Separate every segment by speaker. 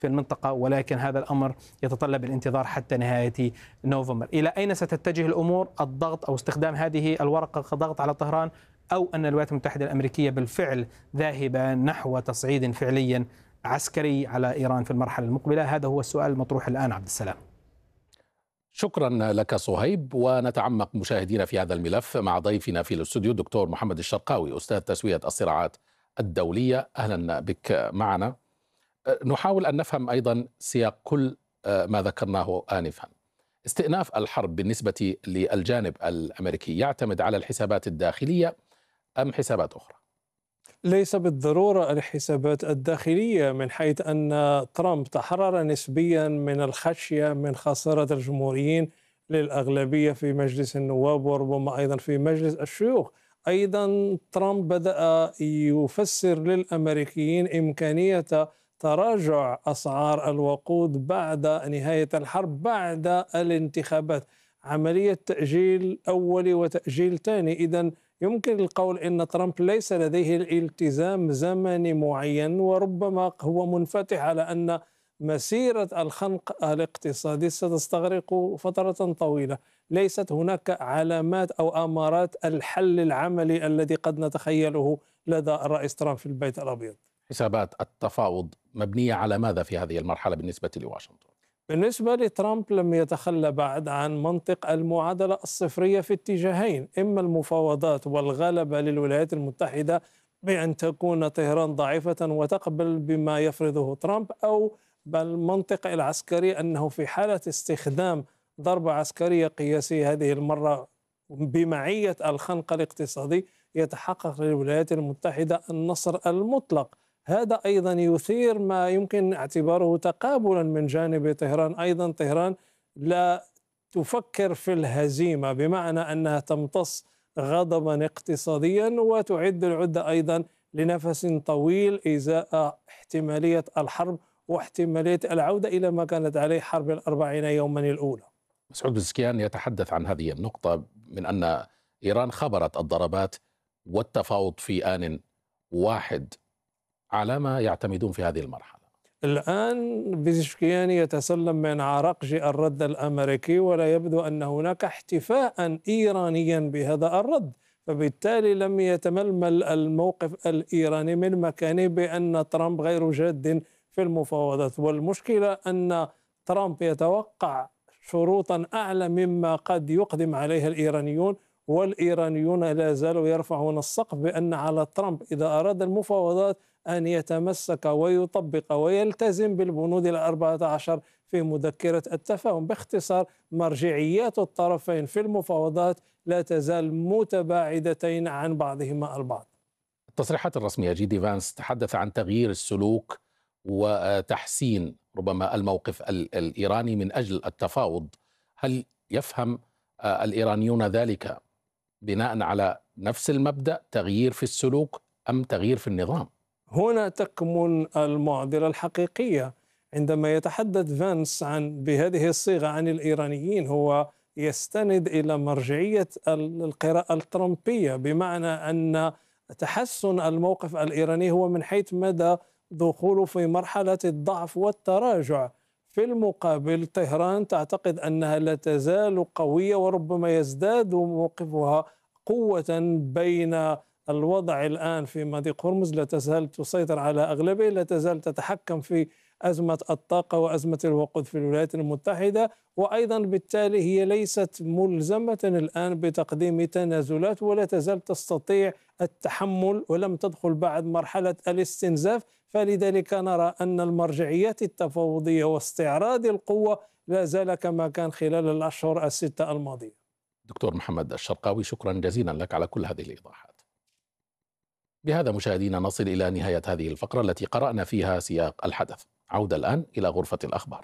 Speaker 1: في المنطقة، ولكن هذا الأمر يتطلب الانتظار حتى نهاية نوفمبر. إلى أين ستتجه الأمور؟ الضغط أو استخدام هذه الورقة كضغط على طهران، أو أن الولايات المتحدة الأمريكية بالفعل ذاهبة نحو تصعيد فعليا عسكري على إيران في المرحلة المقبلة؟ هذا هو السؤال المطروح الآن عبد السلام.
Speaker 2: شكرا لك صهيب. ونتعمق مشاهدينا في هذا الملف مع ضيفنا في الاستوديو دكتور محمد الشرقاوي، أستاذ تسوية الصراعات الدولية. أهلا بك معنا. نحاول أن نفهم أيضا سياق كل ما ذكرناه آنفا. استئناف الحرب بالنسبة للجانب الأمريكي يعتمد على الحسابات الداخلية أم حسابات أخرى؟
Speaker 3: ليس بالضرورة الحسابات الداخلية، من حيث أن ترامب تحرر نسبيا من الخشية من خسارة الجمهوريين للأغلبية في مجلس النواب وربما أيضا في مجلس الشيوخ. أيضا ترامب بدأ يفسر للأمريكيين إمكانية تراجع أسعار الوقود بعد نهاية الحرب، بعد الانتخابات، عملية تأجيل أولي وتأجيل ثاني. إذن يمكن القول أن ترامب ليس لديه الالتزام زمني معين، وربما هو منفتح على أن مسيرة الخنق الاقتصادي ستستغرق فترة طويلة. ليست هناك علامات أو أمارات الحل العملي الذي قد نتخيله لدى الرئيس ترامب في البيت الأبيض.
Speaker 2: حسابات التفاوض مبنية على ماذا في هذه المرحلة بالنسبة لواشنطن؟
Speaker 3: بالنسبة لترامب لم يتخلى بعد عن منطق المعادلة الصفرية في اتجاهين: إما المفاوضات والغلبة للولايات المتحدة بأن تكون طهران ضعيفة وتقبل بما يفرضه ترامب، أو بالمنطق العسكري أنه في حالة استخدام ضربة عسكرية قياسية هذه المرة بمعية الخنق الاقتصادي يتحقق للولايات المتحدة النصر المطلق. هذا أيضا يثير ما يمكن اعتباره تقابلا من جانب طهران. أيضا طهران لا تفكر في الهزيمة، بمعنى أنها تمتص غضبا اقتصاديا وتعد العدة أيضا لنفس طويل إزاء احتمالية الحرب واحتمالية العودة إلى ما كانت عليه حرب 40 يوما الأولى.
Speaker 2: مسعود بزكيان يتحدث عن هذه النقطة من أن إيران خبرت الضربات والتفاوض في آن واحد. على ما يعتمدون في هذه المرحلة؟
Speaker 3: الآن بزكيان يتسلم من عرقج الرد الأمريكي، ولا يبدو أن هناك احتفاء إيرانيا بهذا الرد، فبالتالي لم يتململ الموقف الإيراني من مكانه بأن ترامب غير جاد في المفاوضات. والمشكلة أن ترامب يتوقع شروطا أعلى مما قد يقدم عليها الإيرانيون، والإيرانيون لا زالوا يرفعون السقف بأن على ترامب إذا أراد المفاوضات أن يتمسك ويطبق ويلتزم بالبنود 14 في مذكرة التفاهم. باختصار، مرجعيات الطرفين في المفاوضات لا تزال متباعدتين عن بعضهما البعض.
Speaker 2: التصريحات الرسمية جي دي فانس تحدث عن تغيير السلوك وتحسين ربما الموقف الإيراني من أجل التفاوض. هل يفهم الإيرانيون ذلك بناء على نفس المبدأ، تغيير في السلوك أم تغيير في النظام؟
Speaker 3: هنا تكمن المعضلة الحقيقية. عندما يتحدث فانس بهذه الصيغة عن الإيرانيين، هو يستند إلى مرجعية القراءة الترامبية، بمعنى أن تحسن الموقف الإيراني هو من حيث مدى دخوله في مرحلة الضعف والتراجع. في المقابل طهران تعتقد أنها لا تزال قوية، وربما يزداد موقفها قوة بين الوضع الآن في مضيق هرمز، لا تزال تسيطر على أغلبه، لا تزال تتحكم في أزمة الطاقة وأزمة الوقود في الولايات المتحدة، وأيضا بالتالي هي ليست ملزمة الآن بتقديم تنازلات، ولا تزال تستطيع التحمل ولم تدخل بعد مرحلة الاستنزاف. فلذلك نرى أن المرجعيات التفاوضية واستعراض القوة لا زال كما كان خلال الأشهر الستة الماضية.
Speaker 2: دكتور محمد الشرقاوي، شكرا جزيلا لك على كل هذه الإيضاحات. بهذا مشاهدينا نصل إلى نهاية هذه الفقرة التي قرأنا فيها سياق الحدث. عودة الآن إلى غرفة الأخبار.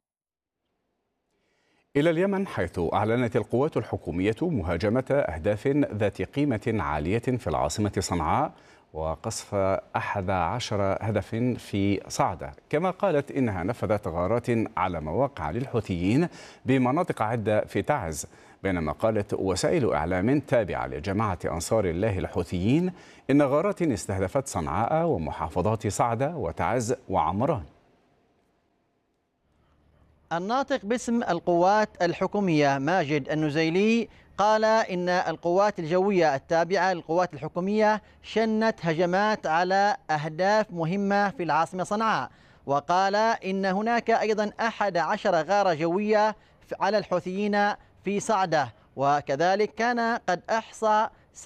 Speaker 4: إلى اليمن، حيث أعلنت القوات الحكومية مهاجمة أهداف ذات قيمة عالية في العاصمة صنعاء وقصف 11 هدف في صعدة، كما قالت إنها نفذت غارات على مواقع للحوثيين بمناطق عدة في تعز. بينما قالت وسائل إعلام تابعة لجماعة أنصار الله الحوثيين إن غارات استهدفت صنعاء ومحافظات صعدة وتعز وعمران.
Speaker 5: الناطق باسم القوات الحكومية ماجد النزيلي قال إن القوات الجوية التابعة للقوات الحكومية شنت هجمات على أهداف مهمة في العاصمة صنعاء، وقال إن هناك أيضا 11 غارة جوية على الحوثيين في صعدة، وكذلك كان قد أحصى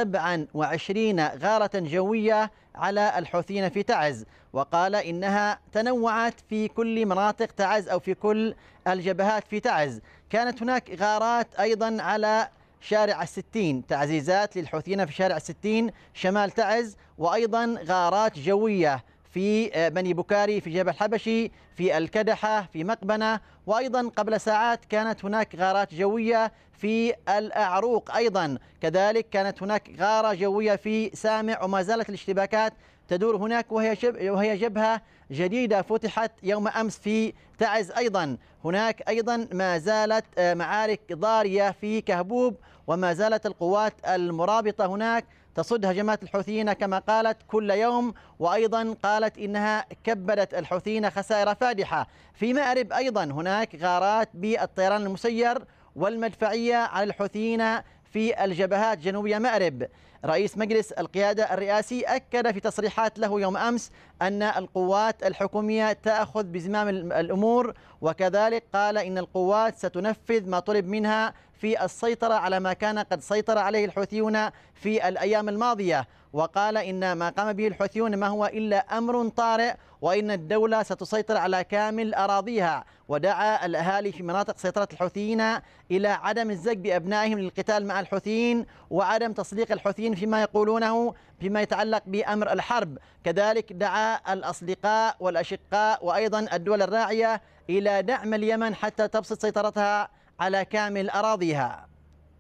Speaker 5: 27 غارة جوية على الحوثيين في تعز، وقال إنها تنوعت في كل مناطق تعز أو في كل الجبهات في تعز. كانت هناك غارات أيضا على شارع الستين، تعزيزات للحوثيين في شارع الستين شمال تعز، وأيضا غارات جوية في بني بكاري، في جبل الحبشي، في الكدحة، في مقبنة، وأيضا قبل ساعات كانت هناك غارات جوية في الأعروق أيضا، كذلك كانت هناك غارة جوية في سامع، وما زالت الاشتباكات تدور هناك، وهي جبهة جديدة فتحت يوم أمس في تعز. أيضا هناك أيضا ما زالت معارك ضارية في كهبوب، وما زالت القوات المرابطة هناك تصد هجمات الحوثيين كما قالت كل يوم، وأيضا قالت إنها كبدت الحوثيين خسائر فادحة. في مأرب أيضا هناك غارات بالطيران المسير والمدفعية على الحوثيين في الجبهات جنوبية مأرب. رئيس مجلس القيادة الرئاسي أكد في تصريحات له يوم أمس أن القوات الحكومية تأخذ بزمام الأمور، وكذلك قال إن القوات ستنفذ ما طلب منها في السيطرة على ما كان قد سيطر عليه الحوثيون في الأيام الماضية، وقال إن ما قام به الحوثيون ما هو إلا أمر طارئ، وإن الدولة ستسيطر على كامل أراضيها، ودعا الأهالي في مناطق سيطرة الحوثيين إلى عدم الزج بأبنائهم للقتال مع الحوثيين، وعدم تصديق الحوثيين فيما يقولونه فيما يتعلق بأمر الحرب. كذلك دعا الأصدقاء والأشقاء وأيضا الدول الراعية إلى دعم اليمن حتى تبسط سيطرتها على كامل أراضيها.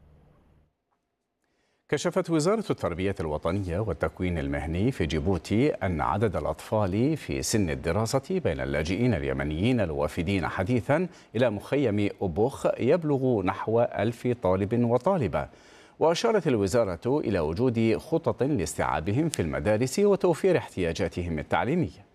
Speaker 4: كشفت وزارة التربية الوطنية والتكوين المهني في جيبوتي أن عدد الأطفال في سن الدراسة بين اللاجئين اليمنيين الوافدين حديثا إلى مخيم أبوخ يبلغ نحو 1000 طالب وطالبة. وأشارت الوزارة إلى وجود خطط لاستيعابهم في المدارس وتوفير احتياجاتهم التعليمية.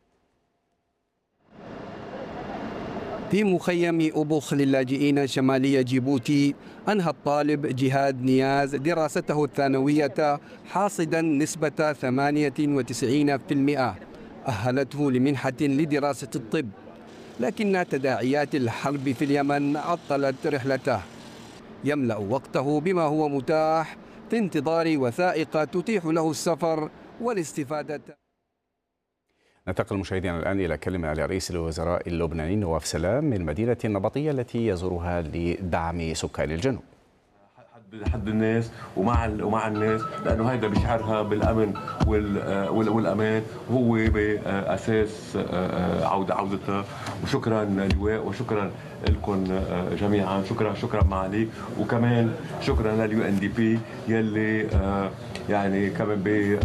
Speaker 6: في مخيم أبوخ للاجئين شمالي جيبوتي أنهى الطالب جهاد نياز دراسته الثانوية حاصدا نسبة 98%، أهلته لمنحة لدراسة الطب، لكن تداعيات الحرب في اليمن عطلت رحلته. يملأ وقته بما هو متاح في انتظار وثائق تتيح له السفر والاستفادة.
Speaker 4: ننتقل مشاهدينا الآن إلى كلمة لرئيس الوزراء اللبناني نواف سلام من مدينة النبطية التي يزورها لدعم سكان الجنوب.
Speaker 7: حد الناس ومع الناس، لانه هيدا بيشعرها بالامن والامان، وهو باساس عودتها. وشكرا لواء، وشكرا لكم جميعا، شكرا معاليك، وكمان شكرا لليو ان دي بي يلي يعني كمان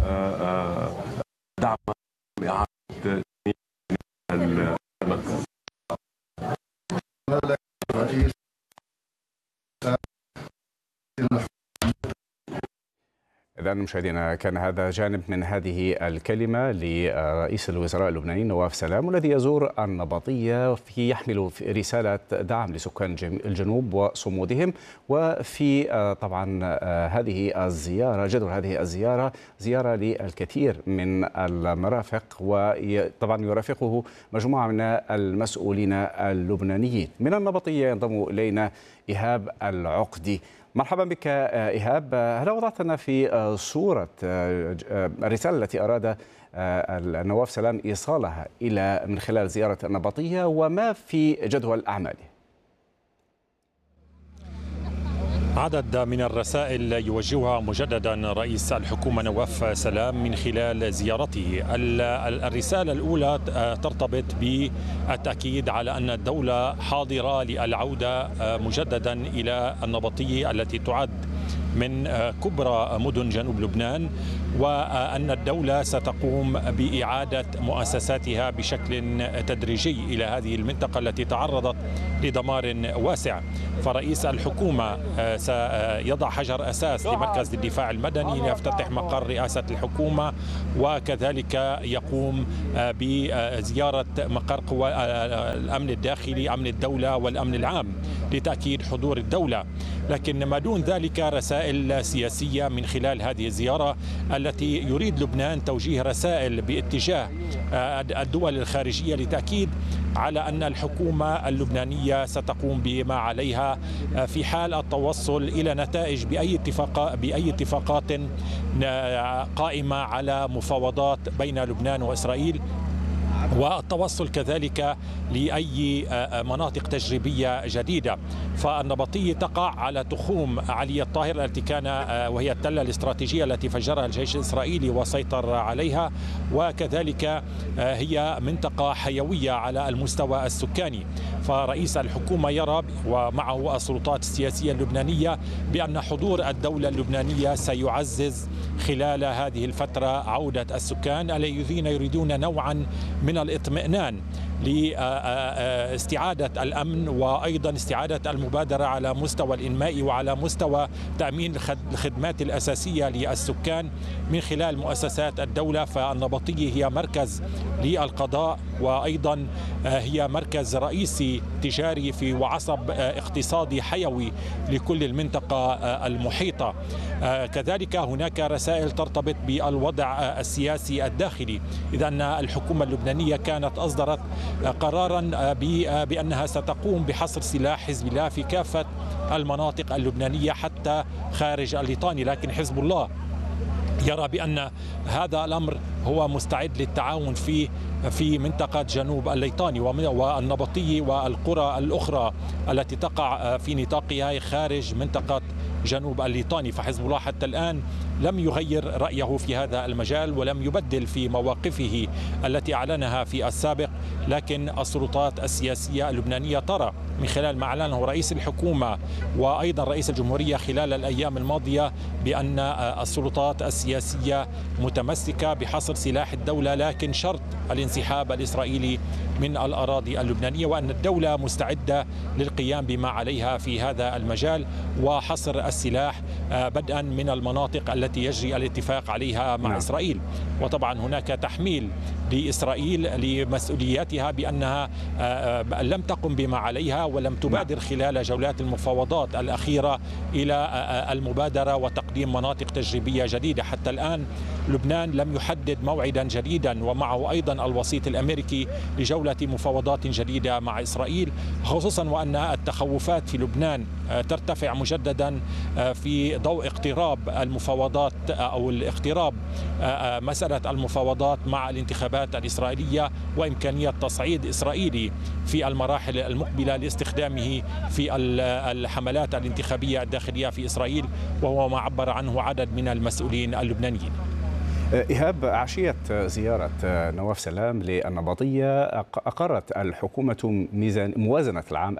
Speaker 7: بدعم اعاده المركز.
Speaker 4: إذن مشاهدينا، كان هذا جانب من هذه الكلمة لرئيس الوزراء اللبناني نواف سلام، والذي يزور النبطية يحمل رسالة دعم لسكان الجنوب وصمودهم. وفي طبعا هذه الزيارة، جدول هذه الزيارة زيارة للكثير من المرافق، وطبعا يرافقه مجموعة من المسؤولين اللبنانيين. من النبطية ينضم إلينا إيهاب العقدي. مرحبا بك إيهاب، هل وضعتنا في صورة الرسالة التي أراد نواف سلام إيصالها من خلال زيارة النبطية، وما في جدول أعماله؟
Speaker 8: عدد من الرسائل يوجهها مجددا رئيس الحكومة نواف سلام من خلال زيارته. الرسالة الأولى ترتبط بالتأكيد على أن الدولة حاضرة للعودة مجددا إلى النبطية التي تعد من كبرى مدن جنوب لبنان، وأن الدولة ستقوم بإعادة مؤسساتها بشكل تدريجي إلى هذه المنطقة التي تعرضت لدمار واسع. فرئيس الحكومة سيضع حجر أساس لمركز الدفاع المدني ليفتتح مقر رئاسة الحكومة، وكذلك يقوم بزيارة مقر قوى الأمن الداخلي، أمن الدولة والأمن العام لتأكيد حضور الدولة. لكن ما دون ذلك رسائل سياسية من خلال هذه الزيارة التي يريد لبنان توجيه رسائل باتجاه الدول الخارجية لتأكيد على أن الحكومة اللبنانية ستقوم بما عليها في حال التوصل إلى نتائج بأي اتفاقات قائمة على مفاوضات بين لبنان وإسرائيل، والتوصل كذلك لأي مناطق تجريبية جديدة. فالنبطية تقع على تخوم علي الطاهر التي كان وهي التلة الاستراتيجية التي فجرها الجيش الإسرائيلي وسيطر عليها، وكذلك هي منطقة حيوية على المستوى السكاني. فرئيس الحكومة يرى ومعه السلطات السياسية اللبنانية بأن حضور الدولة اللبنانية سيعزز خلال هذه الفترة عودة السكان الذين يريدون نوعا من الاطمئنان لاستعادة الأمن وأيضا استعادة المبادرة على مستوى الإنماء وعلى مستوى تأمين الخدمات الأساسية للسكان من خلال مؤسسات الدولة. فالنبطية هي مركز للقضاء وأيضا هي مركز رئيسي تجاري في وعصب اقتصادي حيوي لكل المنطقة المحيطة. كذلك هناك رسائل ترتبط بالوضع السياسي الداخلي، إذا أن الحكومة اللبنانية كانت أصدرت قرارا بأنها ستقوم بحصر سلاح حزب الله في كافة المناطق اللبنانية حتى خارج الليطاني، لكن حزب الله يرى بأن هذا الأمر هو مستعد للتعاون في منطقة جنوب الليطاني والنبطية والقرى الأخرى التي تقع في نطاقها خارج منطقة جنوب الليطاني. فحزب الله حتى الآن لم يغير رأيه في هذا المجال ولم يبدل في مواقفه التي أعلنها في السابق، لكن السلطات السياسية اللبنانية ترى من خلال ما أعلنه رئيس الحكومة وأيضا رئيس الجمهورية خلال الأيام الماضية بأن السلطات السياسية متمسكة بحصر سلاح الدولة، لكن شرط الانسحاب الإسرائيلي من الأراضي اللبنانية، وأن الدولة مستعدة للقيام بما عليها في هذا المجال وحصر السلاح بدءا من المناطق التي يجري الاتفاق عليها مع إسرائيل. وطبعا هناك تحميل لإسرائيل لمسؤولياتها بأنها لم تقم بما عليها ولم تبادر خلال جولات المفاوضات الأخيرة إلى المبادرة وتقديم مناطق تجريبية جديدة. حتى الآن لبنان لم يحدد موعدا جديدا ومعه أيضا الوسيط الأمريكي لجولة مفاوضات جديدة مع إسرائيل، خصوصا وأن التخوفات في لبنان ترتفع مجددا في ضوء اقتراب المفاوضات أو الاقتراب مسألة المفاوضات مع الانتخابات الإسرائيلية وإمكانية تصعيد إسرائيلي في المراحل المقبلة لاستخدامه في الحملات الانتخابية الداخلية في إسرائيل، وهو ما عبر عنه عدد من المسؤولين اللبنانيين.
Speaker 4: إيهاب، عشية زيارة نواف سلام للنبطية أقرت الحكومة موازنة العام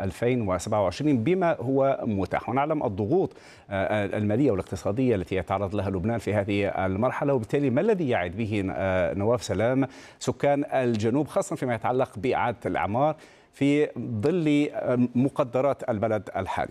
Speaker 4: 2027 بما هو متاح، ونعلم الضغوط المالية والاقتصادية التي يتعرض لها لبنان في هذه المرحلة، وبالتالي ما الذي يعد به نواف سلام سكان الجنوب خاصة فيما يتعلق بإعادة الإعمار في ظل مقدرات البلد الحالي؟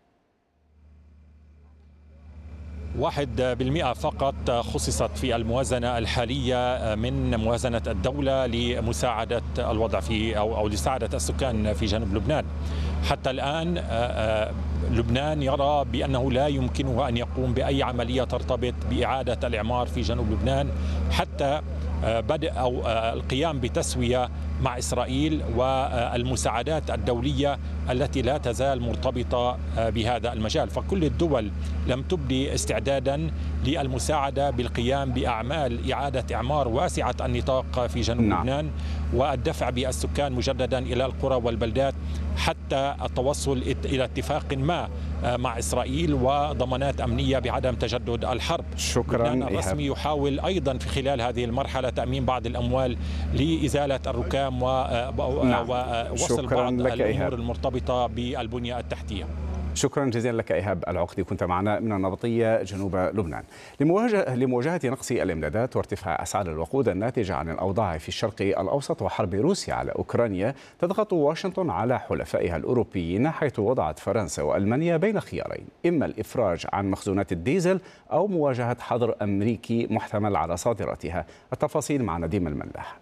Speaker 8: 1% فقط خصصت في الموازنة الحالية من موازنة الدولة لمساعدة الوضع أو لساعدة السكان في جنوب لبنان. حتى الآن لبنان يرى بأنه لا يمكنه أن يقوم بأي عملية ترتبط بإعادة الإعمار في جنوب لبنان حتى بدء أو القيام بتسوية مع إسرائيل والمساعدات الدولية التي لا تزال مرتبطة بهذا المجال. فكل الدول لم تبدي استعدادا للمساعدة بالقيام بأعمال إعادة إعمار واسعة النطاق في جنوب لبنان والدفع بالسكان مجددا إلى القرى والبلدات حتى التوصل إلى اتفاق ما مع إسرائيل وضمانات أمنية بعدم تجدد الحرب.
Speaker 4: شكرا.
Speaker 8: لبنان الرسمي يحاول أيضا في خلال هذه المرحلة تأمين بعض الأموال لإزالة الركام ووصل بعض الأمور المرتبطة بالبنية التحتية.
Speaker 4: شكرا جزيلا لك إيهاب العقدي، كنت معنا من النبطية جنوب لبنان. لمواجهة نقص الإمدادات وارتفاع أسعار الوقود الناتجة عن الأوضاع في الشرق الأوسط وحرب روسيا على أوكرانيا، تضغط واشنطن على حلفائها الأوروبيين، حيث وضعت فرنسا وألمانيا بين خيارين: إما الإفراج عن مخزونات الديزل أو مواجهة حظر أمريكي محتمل على صادراتها. التفاصيل مع نديم الملاح.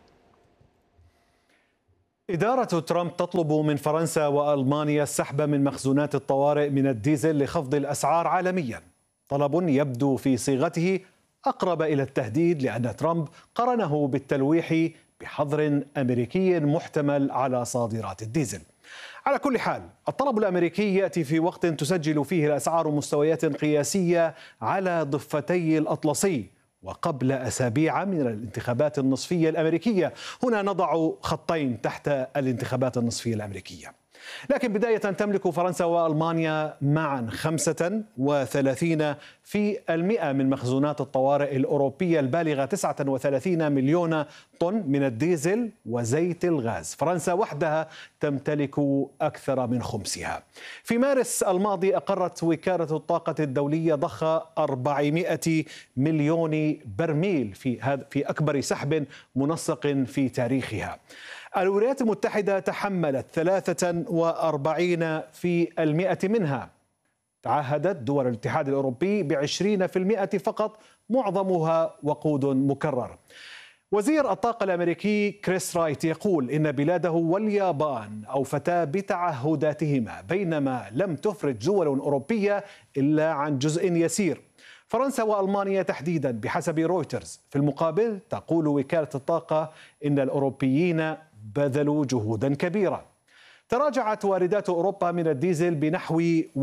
Speaker 9: إدارة ترامب تطلب من فرنسا وألمانيا السحب من مخزونات الطوارئ من الديزل لخفض الأسعار عالميا، طلب يبدو في صيغته أقرب إلى التهديد، لأن ترامب قرنه بالتلويح بحظر أمريكي محتمل على صادرات الديزل. على كل حال، الطلب الأمريكي يأتي في وقت تسجل فيه الأسعار مستويات قياسية على ضفتي الأطلسي، وقبل أسابيع من الانتخابات النصفية الأمريكية. هنا نضع خطين تحت الانتخابات النصفية الأمريكية. لكن بداية، تملك فرنسا وألمانيا معا 35% من مخزونات الطوارئ الأوروبية البالغة 39 مليون طن من الديزل وزيت الغاز. فرنسا وحدها تمتلك أكثر من خمسها. في مارس الماضي أقرت وكالة الطاقة الدولية ضخ 400 مليون برميل في أكبر سحب منسق في تاريخها. الولايات المتحدة تحملت 43% منها. تعهدت دول الاتحاد الأوروبي ب20% فقط، معظمها وقود مكرر. وزير الطاقة الأمريكي كريس رايت يقول إن بلاده واليابان أوفتا بتعهداتهما، بينما لم تفرج دول أوروبية إلا عن جزء يسير. فرنسا وألمانيا تحديدا بحسب رويترز. في المقابل، تقول وكالة الطاقة إن الأوروبيين بذلوا جهودا كبيرة. تراجعت واردات أوروبا من الديزل بنحو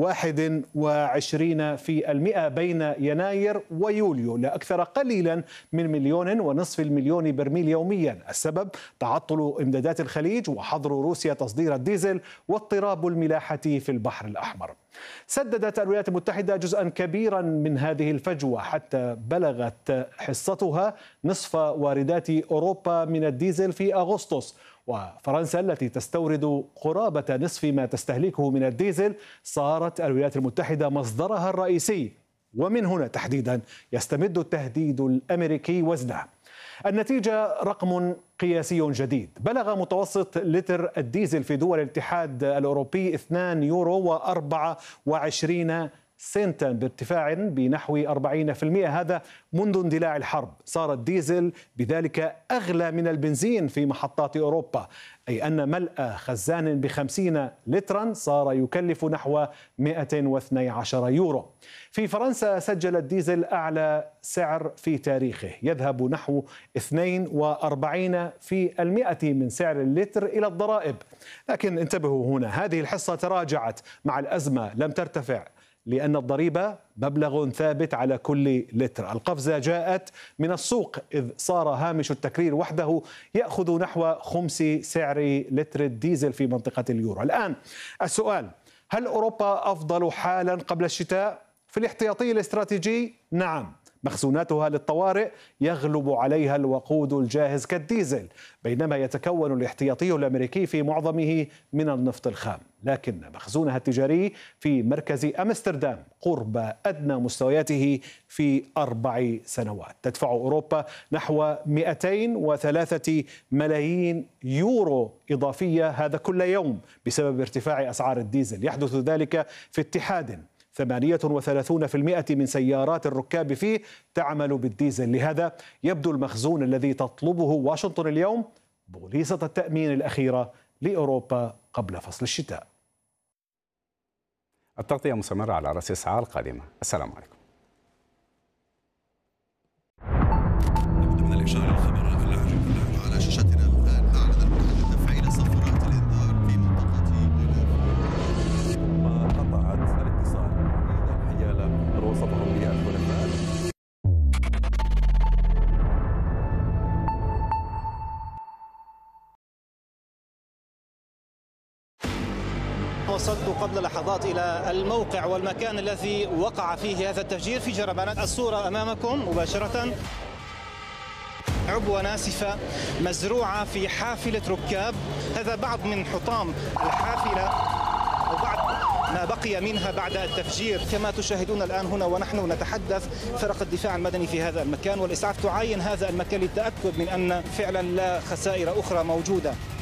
Speaker 9: 21% بين يناير ويوليو، لأكثر قليلا من 1.5 مليون برميل يوميا. السبب تعطل إمدادات الخليج وحظر روسيا تصدير الديزل واضطراب الملاحة في البحر الأحمر. سددت الولايات المتحدة جزءا كبيرا من هذه الفجوة، حتى بلغت حصتها نصف واردات أوروبا من الديزل في أغسطس. وفرنسا التي تستورد قرابة نصف ما تستهلكه من الديزل، صارت الولايات المتحدة مصدرها الرئيسي، ومن هنا تحديدا يستمد التهديد الأمريكي وزنه. النتيجة رقم قياسي جديد. بلغ متوسط لتر الديزل في دول الاتحاد الأوروبي 2 يورو و24 سنتا، بارتفاع بنحو 40%. هذا منذ اندلاع الحرب. صار الديزل بذلك أغلى من البنزين في محطات أوروبا، أي أن ملء خزان ب50 لترا صار يكلف نحو 112 يورو. في فرنسا سجل الديزل أعلى سعر في تاريخه، يذهب نحو 42% من سعر اللتر إلى الضرائب. لكن انتبهوا هنا، هذه الحصة تراجعت مع الأزمة، لم ترتفع، لأن الضريبة مبلغ ثابت على كل لتر. القفزة جاءت من السوق، إذ صار هامش التكرير وحده يأخذ نحو خمس سعر لتر الديزل في منطقة اليورو. الآن السؤال: هل أوروبا أفضل حالا قبل الشتاء؟ في الاحتياطي الاستراتيجي نعم، مخزوناتها للطوارئ يغلب عليها الوقود الجاهز كالديزل، بينما يتكون الاحتياطي الأمريكي في معظمه من النفط الخام. لكن مخزونها التجاري في مركز أمستردام قرب أدنى مستوياته في 4 سنوات. تدفع أوروبا نحو 203 ملايين يورو إضافية هذا كل يوم بسبب ارتفاع أسعار الديزل. يحدث ذلك في اتحاد 38% من سيارات الركاب فيه تعمل بالديزل. لهذا يبدو المخزون الذي تطلبه واشنطن اليوم بوليصة التأمين الأخيرة لأوروبا قبل فصل الشتاء.
Speaker 4: التغطية مستمرة على رأس الساعة القادمة. السلام عليكم.
Speaker 10: نبدأ من الإشارة الخبر على شاشتنا الآن. أعلن المتحدث تفعيل صفارات الإنذار في منطقة
Speaker 7: قطعت الاتصال حيال وصفهم بالخلفاء.
Speaker 11: وصلت قبل لحظات إلى الموقع والمكان الذي وقع فيه هذا التفجير في جربانات. الصورة أمامكم مباشرة، عبوة ناسفة مزروعة في حافلة ركاب. هذا بعض من حطام الحافلة وبعض ما بقي منها بعد التفجير. كما تشاهدون الآن هنا ونحن نتحدث، فرق الدفاع المدني في هذا المكان والإسعاف تعاين هذا المكان للتأكد من أن فعلا لا خسائر أخرى موجودة.